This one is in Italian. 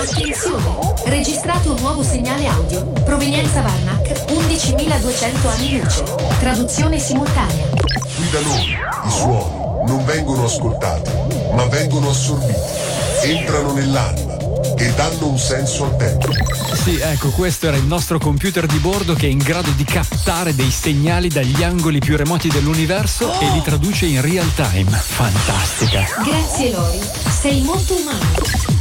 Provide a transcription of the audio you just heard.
Attenzione! Registrato un nuovo segnale audio. Provenienza Varnac, 11.200 anni luce. Traduzione simultanea. Qui da noi i suoni non vengono ascoltati, ma vengono assorbiti. Entrano nell'anima e danno un senso al tempo. Sì, ecco, questo era il nostro computer di bordo che è in grado di captare dei segnali dagli angoli più remoti dell'universo e li traduce in real time. Fantastica. Grazie Lori, sei molto umano.